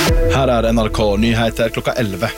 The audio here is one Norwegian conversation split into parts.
Her NRK Nyheter klokka 11.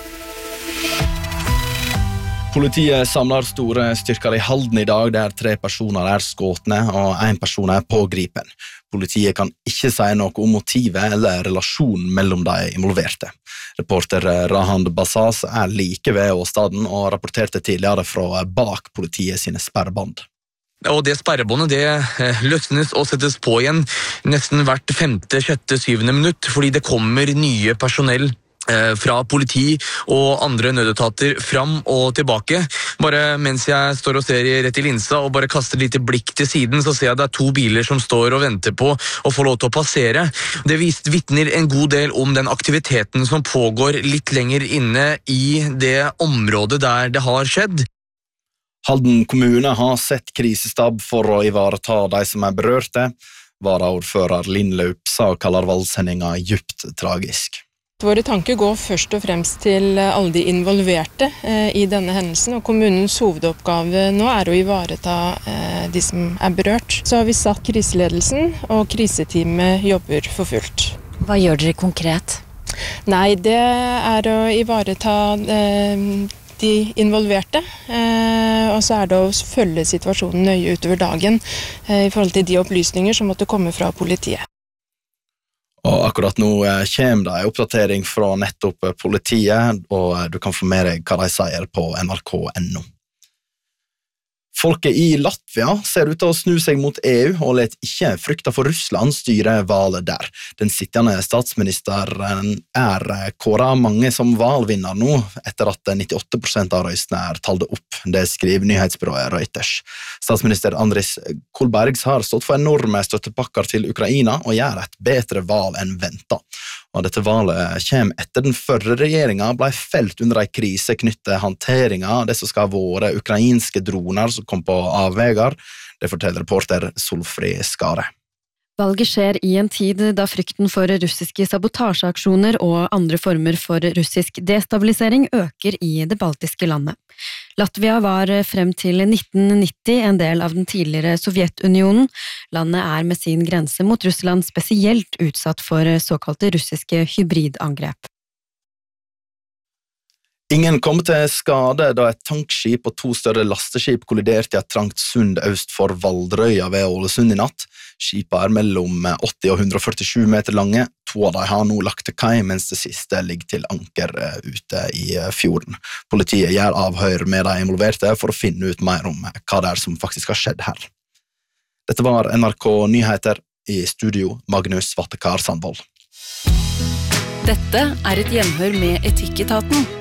Politiet samler store styrker I Halden I dag, der 3 personer skåtne og 1 person pågripen. Politiet kan ikke si noe om motivet eller relasjonen mellom de involverte. Reporter Rahand Bassas like ved åstaden og rapporterte tidligere fra bak politiet sine sperrebånd. Og det sperrebåndet løsnes og settes på igjen nesten hvert 5., 6., 7. minutt, fordi det kommer nye personell fra politi og andre nødetater fram og tilbake. Bare mens jeg står og ser rett I linsa og bare kaster et lite blikk til siden, så ser jeg det 2 biler som står og venter på å få lov til å passere. Det vitner en god del om den aktiviteten som pågår litt lenger inne I det området der det har skjedd. Halden kommune har sett krisestab for å ivareta de som berørte. Varaordfører Linn Laupsa kaller voldshendinga djupt tragisk. Våre tanker går først og fremst til alle de involverte I denne hendelsen, og kommunens hovedoppgave nå å ivareta de som berørt. Så har vi satt kriseledelsen, og kriseteamet jobber for fullt. Hva gjør dere konkret? Nei, det å ivareta de involverte, og så det å følge situasjonen nøye utover dagen I forhold til de opplysninger som måtte komme fra politiet. Og akkurat nå kommer det en oppdatering fra nettopp politiet, og du kan få med deg hva de sier på nrk.no. Folket I Latvia ser ut til å snu seg mot EU og let ikke frykta for Russland styre valget der. Den sittende statsministeren kåret mange som valgvinner nå, etter at 98% av røystene talde opp. Det skriver nyhetsbyrået Reuters. Statsminister Andris Kolbergs har stått for enorme støttepakker til Ukraina og gjør et bedre valg enn ventet. Og dette valget kommer etter den førre regjeringen ble felt under en krise knyttet håndteringen av det som skal være ukrainske droner som kom på avvegar. Det forteller reporter Solfrid Skare. Valget skjer I en tid da frykten for russiske sabotasjeaksjoner og andre former for russisk destabilisering øker I det baltiske landet. Latvia var frem til 1990 en del av den tidligere Sovjetunionen. Landet med sin grense mot Russland spesielt utsatt for såkalte russiske hybridangrep. Ingen kom til skade da et tankskip og 2 større lasteskip kolliderte I et trangt sund øst for Valdrøya ved Ålesund I natt. Skipet mellom 80 og 147 meter lange. 2 av dem har nå lagt til kai, mens det siste ligger til anker ute I fjorden. Politiet gjør avhør med de involverte for å finne ut mer om hva det som faktisk har skjedd her. Dette var NRK Nyheter I studio Magnus Vattekar Sandvold. Dette et gjenhør med Etikketaten.